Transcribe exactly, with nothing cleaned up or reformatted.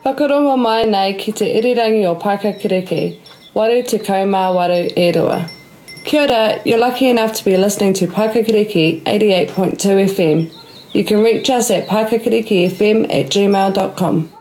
Whakarongo mai nei ki te irirangi o Parker Kiriki, waru te kaumā waru e rua. Kia ora, you're lucky enough to be listening to Parker Kiriki eighty-eight point two F M. You can reach us at parkerkirikifm at gmail dot com.